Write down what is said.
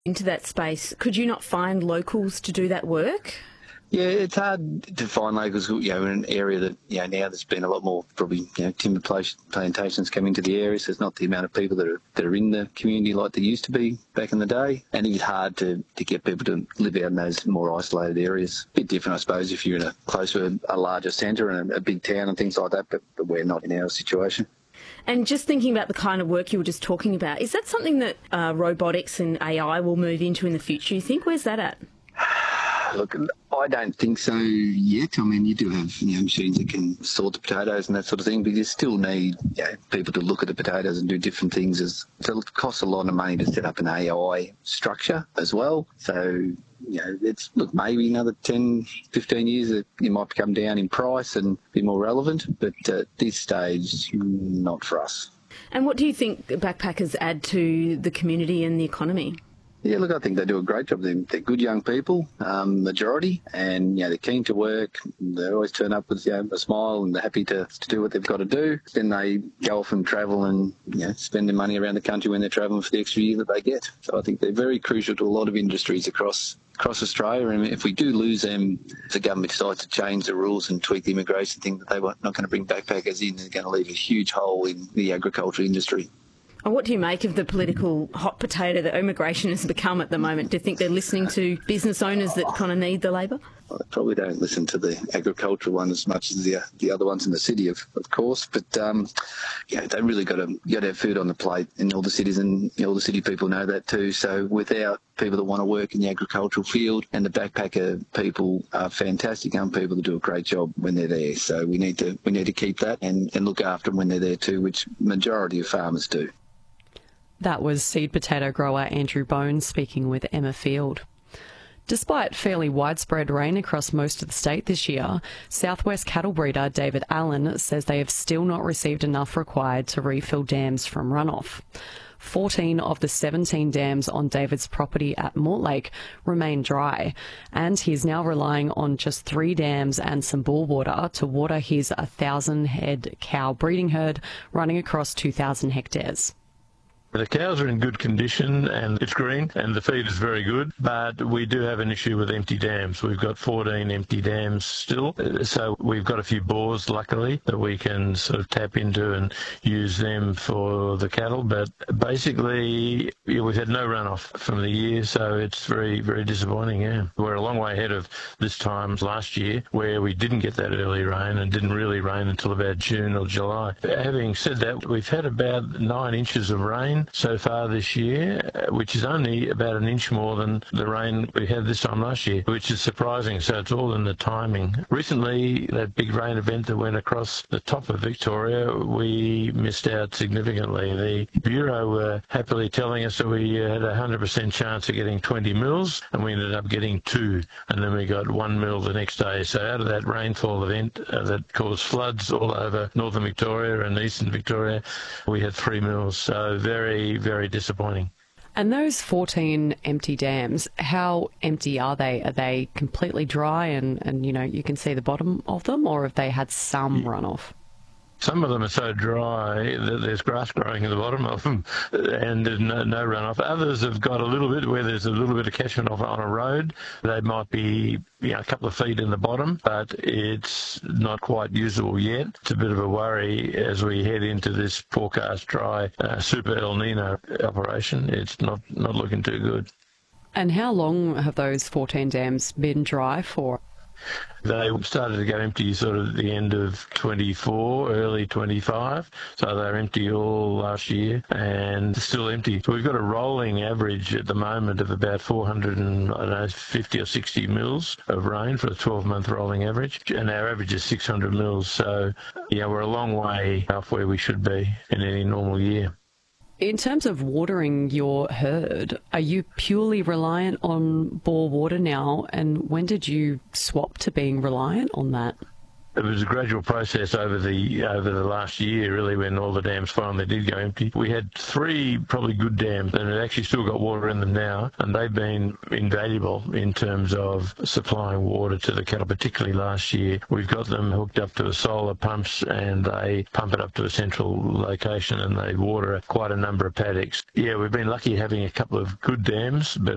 into that space. Could you not find locals to do that work? Yeah, it's hard to find locals, in an area that, now there's been a lot more probably, timber plantations coming to the area, so there's not the amount of people that are in the community like there used to be back in the day. And it's hard to get people to live out in those more isolated areas. A bit different, I suppose, if you're close to a larger centre and a big town and things like that, but we're not in our situation. And just thinking about the kind of work you were just talking about, is that something that robotics and AI will move into in the future, you think? Where's that at? Look, I don't think so yet. I mean, you do have machines that can sort the potatoes and that sort of thing, but you still need people to look at the potatoes and do different things. So it costs a lot of money to set up an AI structure as well. So, maybe another 10, 15 years it might come down in price and be more relevant, but at this stage, not for us. And what do you think backpackers add to the community and the economy? Yeah, look, I think they do a great job. They're good young people, majority, and they're keen to work. They always turn up with a smile and they're happy to do what they've got to do. Then they go off and travel and spend their money around the country when they're travelling for the extra year that they get. So I think they're very crucial to a lot of industries across Australia, and if we do lose them, if the government decides to change the rules and tweak the immigration thing, that they're not going to bring backpackers in, they're going to leave a huge hole in the agricultural industry. And what do you make of the political hot potato that immigration has become at the moment? Do you think they're listening to business owners that kind of need the labour? Well, they probably don't listen to the agricultural one as much as the other ones in the city, of course. But, they really got to have food on the plate in all the cities, and all the city people know that too. So without people that want to work in the agricultural field, and the backpacker people are fantastic young people that do a great job when they're there. So we need to keep that and look after them when they're there too, which majority of farmers do. That was seed potato grower Andrew Bones speaking with Emma Field. Despite fairly widespread rain across most of the state this year, Southwest cattle breeder David Allen says they have still not received enough required to refill dams from runoff. 14 of the 17 dams on David's property at Mortlake remain dry, and he's now relying on just 3 dams and some bore water to water his 1,000-head cow breeding herd running across 2,000 hectares. The cows are in good condition and it's green and the feed is very good, but we do have an issue with empty dams. We've got 14 empty dams still, so we've got a few bores, luckily, that we can sort of tap into and use them for the cattle, but basically we've had no runoff from the year, so it's very, very disappointing, We're a long way ahead of this time last year where we didn't get that early rain and didn't really rain until about June or July. Having said that, we've had about 9 inches of rain so far this year, which is only about an inch more than the rain we had this time last year, which is surprising. So it's all in the timing. Recently, that big rain event that went across the top of Victoria, we missed out significantly. The Bureau were happily telling us that we had a 100% chance of getting 20 mils, and we ended up getting 2, and then we got 1 mil the next day. So out of that rainfall event that caused floods all over northern Victoria and eastern Victoria, we had 3 mils. So very, very disappointing. And those 14 empty dams, how empty are they? Are they completely dry and you can see the bottom of them, or have they had some runoff? Some of them are so dry that there's grass growing at the bottom of them and there's no runoff. Others have got a little bit where there's a little bit of catchment on a road. They might be a couple of feet in the bottom, but it's not quite usable yet. It's a bit of a worry as we head into this forecast dry super El Nino operation. It's not looking too good. And how long have those 14 dams been dry for? They started to go empty sort of the end of 24, early 25, so they were empty all last year and still empty. So we've got a rolling average at the moment of about 450 or 60 mils of rain for a 12-month rolling average, and our average is 600 mils. So, we're a long way off where we should be in any normal year. In terms of watering your herd, are you purely reliant on bore water now, and when did you swap to being reliant on that? It was a gradual process over the last year, really, when all the dams finally did go empty. We had 3 probably good dams, and it actually still got water in them now, and they've been invaluable in terms of supplying water to the cattle, particularly last year. We've got them hooked up to the solar pumps, and they pump it up to a central location, and they water quite a number of paddocks. Yeah, we've been lucky having a couple of good dams, but